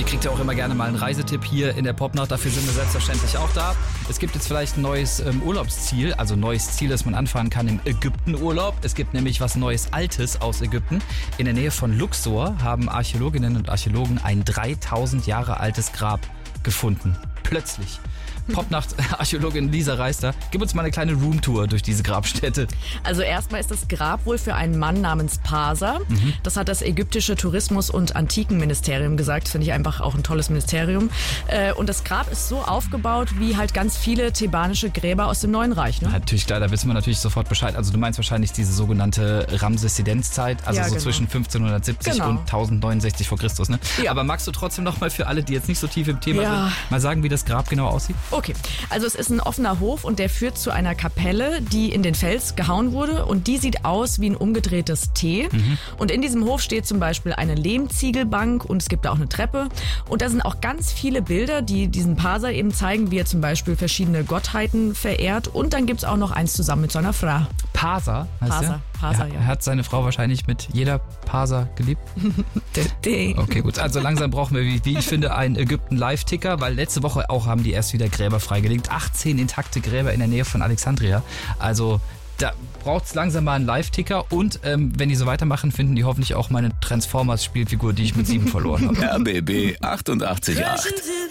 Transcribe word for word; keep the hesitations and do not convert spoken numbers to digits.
Ihr kriegt ja auch immer gerne mal einen Reisetipp hier in der Popnacht. Dafür sind wir selbstverständlich auch da. Es gibt jetzt vielleicht ein neues ähm, Urlaubsziel, also neues Ziel, das man anfahren kann im Ägyptenurlaub. Es gibt nämlich was Neues Altes aus Ägypten. In der Nähe von Luxor haben Archäologinnen und Archäologen ein dreitausend Jahre altes Grab gefunden. Plötzlich. Popnacht-Archäologin Lisa Reister, gib uns mal eine kleine Roomtour durch diese Grabstätte. Also erstmal ist das Grab wohl für einen Mann namens Parsa. Mhm. Das hat das ägyptische Tourismus- und Antikenministerium gesagt. Finde ich einfach auch ein tolles Ministerium. Und das Grab ist so aufgebaut wie halt ganz viele thebanische Gräber aus dem Neuen Reich. Ne? Natürlich, klar, da wissen wir natürlich sofort Bescheid. Also du meinst wahrscheinlich diese sogenannte Ramsesidenzzeit, also ja, so genau. zwischen fünfzehnhundertsiebzig genau. und tausendneunundsechzig vor Christus. Ne? Ja. Aber magst du trotzdem noch mal für alle, die jetzt nicht so tief im Thema ja. sind, mal sagen, wie das Grab genau aussieht? Okay, also es ist ein offener Hof und der führt zu einer Kapelle, die in den Fels gehauen wurde und die sieht aus wie ein umgedrehtes T. Mhm. Und in diesem Hof steht zum Beispiel eine Lehmziegelbank und es gibt da auch eine Treppe. Und da sind auch ganz viele Bilder, die diesen Parsa eben zeigen, wie er zum Beispiel verschiedene Gottheiten verehrt. Und dann gibt es auch noch eins zusammen mit seiner Frau. Parsa heißt Parsa, er? Parsa, ja. ja. Er hat seine Frau wahrscheinlich mit jeder Parsa geliebt. Okay, gut. Also langsam brauchen wir, wie ich finde, einen Ägypten-Live-Ticker, weil letzte Woche auch haben die erst wieder Gräber freigelegt. achtzehn intakte Gräber in der Nähe von Alexandria. Also da braucht es langsam mal einen Live-Ticker und ähm, wenn die so weitermachen, finden die hoffentlich auch meine Transformers-Spielfigur, die ich mit sieben verloren habe. R B B achtundachtzig Komma acht.